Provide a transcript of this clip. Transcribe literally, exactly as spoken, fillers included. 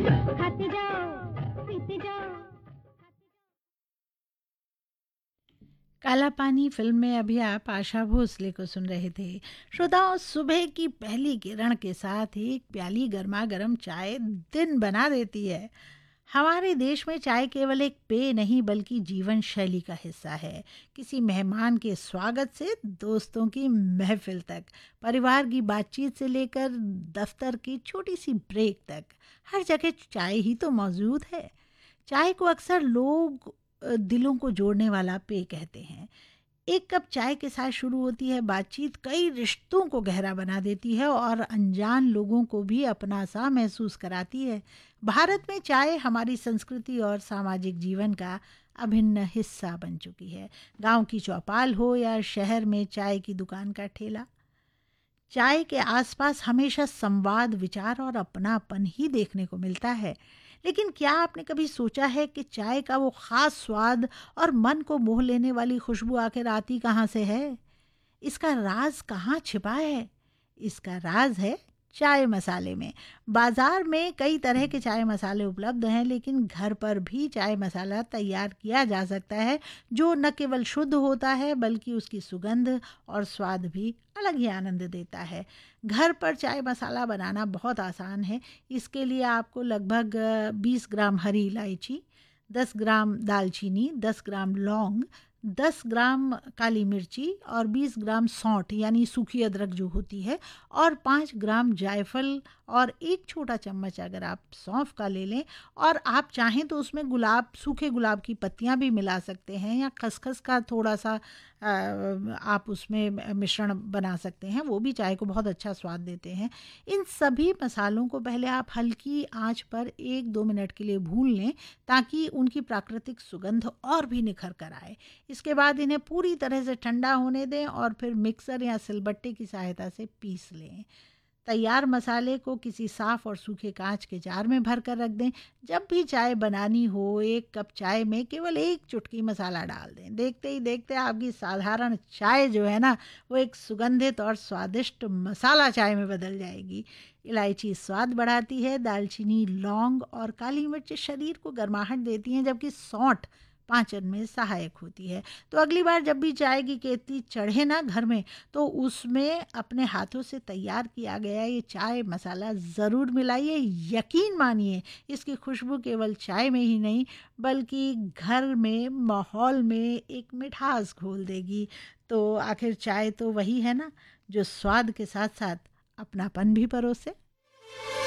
खाते जाओ, पीते जाओ। काला पानी फिल्म में अभी आप आशा भोसले को सुन रहे थे। श्रोताओं, सुबह की पहली किरण के साथ एक प्याली गर्मा गर्म चाय दिन बना देती है। हमारे देश में चाय केवल एक पेय नहीं बल्कि जीवन शैली का हिस्सा है। किसी मेहमान के स्वागत से दोस्तों की महफिल तक, परिवार की बातचीत से लेकर दफ्तर की छोटी सी ब्रेक तक, हर जगह चाय ही तो मौजूद है। चाय को अक्सर लोग अ, दिलों को जोड़ने वाला पेय कहते हैं। एक कप चाय के साथ शुरू होती है बातचीत, कई रिश्तों को गहरा बना देती है और अनजान लोगों को भी अपना सा महसूस कराती है। भारत में चाय हमारी संस्कृति और सामाजिक जीवन का अभिन्न हिस्सा बन चुकी है। गांव की चौपाल हो या शहर में चाय की दुकान का ठेला, चाय के आसपास हमेशा संवाद, विचार और अपनापन ही देखने को मिलता है। लेकिन क्या आपने कभी सोचा है कि चाय का वो खास स्वाद और मन को मोह लेने वाली खुशबू आखिर आती कहाँ से है? इसका राज कहाँ छिपा है? इसका राज है चाय मसाले में। बाजार में कई तरह के चाय मसाले उपलब्ध हैं, लेकिन घर पर भी चाय मसाला तैयार किया जा सकता है, जो न केवल शुद्ध होता है बल्कि उसकी सुगंध और स्वाद भी अलग ही आनंद देता है। घर पर चाय मसाला बनाना बहुत आसान है। इसके लिए आपको लगभग बीस ग्राम हरी इलायची, दस ग्राम दालचीनी, दस ग्राम लौंग, दस ग्राम काली मिर्ची और बीस ग्राम सौंठ यानी सूखी अदरक जो होती है, और पाँच ग्राम जायफल और एक छोटा चम्मच अगर आप सौंफ का ले लें, और आप चाहें तो उसमें गुलाब सूखे गुलाब की पत्तियां भी मिला सकते हैं या खसखस का थोड़ा सा आ, आप उसमें मिश्रण बना सकते हैं, वो भी चाय को बहुत अच्छा स्वाद देते हैं। इन सभी मसालों को पहले आप हल्की आंच पर एक दो मिनट के लिए भून लें ताकि उनकी प्राकृतिक सुगंध और भी निखर कर आए। इसके बाद इन्हें पूरी तरह से ठंडा होने दें और फिर मिक्सर या सिलबट्टे की सहायता से पीस लें। तैयार मसाले को किसी साफ और सूखे कांच के जार में भर कर रख दें। जब भी चाय बनानी हो, एक कप चाय में केवल एक चुटकी मसाला डाल दें। देखते ही देखते आपकी साधारण चाय जो है ना, वो एक सुगंधित और स्वादिष्ट मसाला चाय में बदल जाएगी। इलायची स्वाद बढ़ाती है, दालचीनी, लौंग और काली मिर्च शरीर को गर्माहट देती हैं, जबकि सौंठ पाचन में सहायक होती है। तो अगली बार जब भी चाय की केतली चढ़े ना घर में, तो उसमें अपने हाथों से तैयार किया गया ये चाय मसाला ज़रूर मिलाइए। यकीन मानिए, इसकी खुशबू केवल चाय में ही नहीं बल्कि घर में माहौल में एक मिठास घोल देगी। तो आखिर चाय तो वही है ना, जो स्वाद के साथ साथ अपनापन भी परोसे।